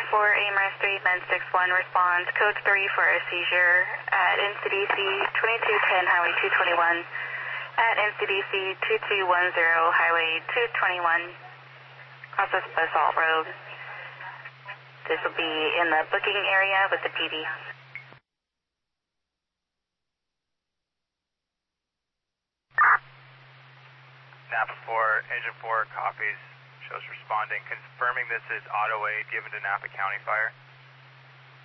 4, AMRS 3, Men 61 responds, code 3 for a seizure at NCDC 2210 Highway 221, at NCDC 2210 Highway 221, cross of Basalt Road. This will be in the booking area with the PD. Napa 4, Engine 4 copies, shows responding, confirming this is auto aid given to Napa County Fire.